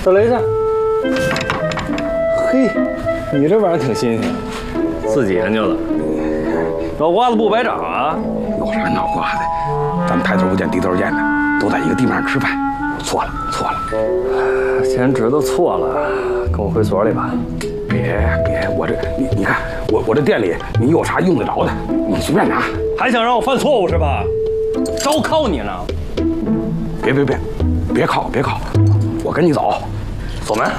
小雷子，嘿，你这玩意儿挺新鲜，自己研究的，脑瓜子不白长啊！ 有啥脑瓜子？咱们抬头不见低头见的，都在一个地方吃饭。错了，错了， 既然知道错了，跟我回所里吧。 别，我这你看我这店里，你有啥用得着的，你随便拿。 还想让我犯错误是吧？招靠你呢！ 别靠，我跟你走。 锁门。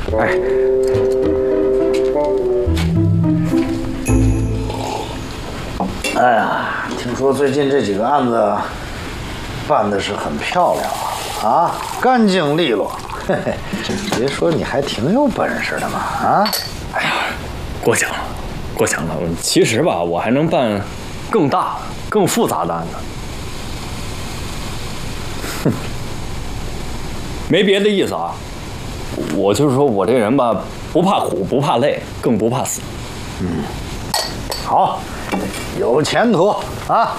哎呀，听说最近这几个案子办的是很漂亮啊，干净利落。嘿嘿，别说你还挺有本事的嘛啊！ 哎呀，过奖了。其实吧，我还能办更大、更复杂的案子。哼，没别的意思啊，我就是说我这人吧，不怕苦，不怕累，更不怕死。 好，有前途啊！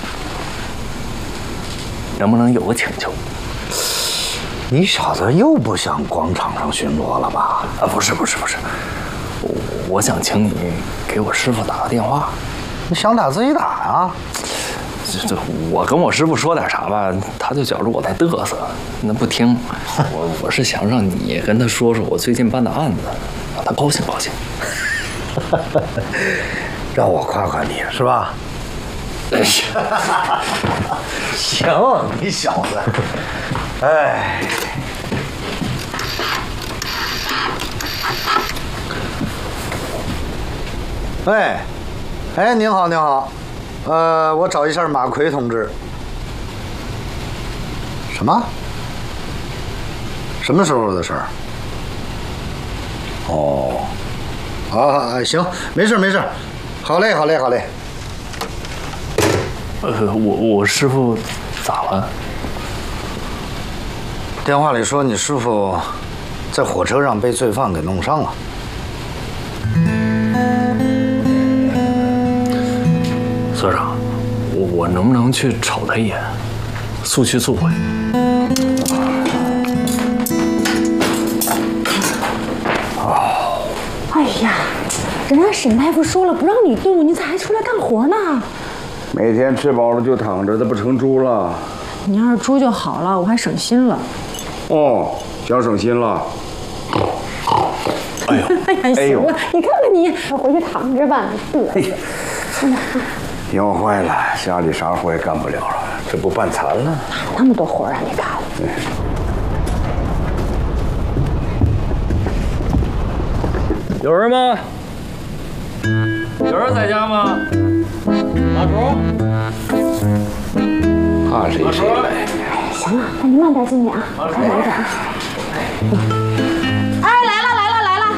能不能有个请求？ 你小子又不想广场上巡逻了吧？ 啊，不是，我想请你给我师傅打个电话。 你想打自己打呀？ 这我跟我师傅说点啥吧，他就觉着我在嘚瑟，那不听。我是想让你跟他说说我最近办的案子，让他高兴高兴。 让我夸夸你是吧？行，你小子，哎。哎，您好，我找一下马奎同志。什么？什么时候的事儿？哦，行，没事，好嘞。 我师傅咋了？ 电话里说你师傅在火车上被罪犯给弄伤了。 所长，我能不能去瞅他一眼，速去速回？ 哎呀，人家沈大夫说了不让你动，你咋还出来干活呢？ 每天吃饱了就躺着，那不成猪了？ 你要是猪就好了，我还省心了。 哦，想省心了。 哎呀，行了，你看看你，回去躺着吧，嘚瑟。 腰坏了，家里啥活也干不了了，这不半残了？ 哪那么多活让你干？ 有人吗？有人在家吗？马叔， 怕谁谁来。 行了，那你慢点进去啊，快点点。哎，来了！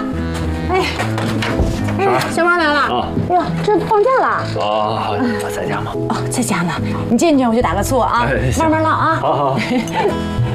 哎，小王来了啊！哎呦，这放假了啊？在家吗？ 哦，在家呢。你进去我就打个醋啊，慢慢唠啊。 好。